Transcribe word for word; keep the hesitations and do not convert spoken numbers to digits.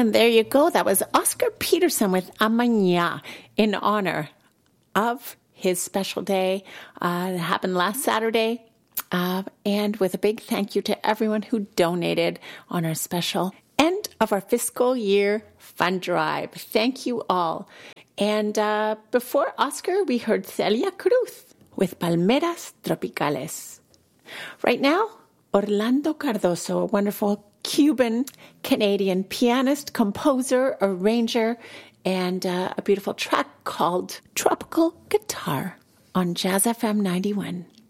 And there you go. That was Oscar Peterson with Amañá in honor of his special day uh, that happened last Saturday. Uh, and with a big thank you to everyone who donated on our special end of our fiscal year fund drive. Thank you all. And uh, before Oscar, we heard Celia Cruz with Palmeras Tropicales. Right now, Orlando Cardoso, a wonderful Cuban-Canadian pianist, composer, arranger, and uh, a beautiful track called Tropical Guitar on Jazz F M ninety-one.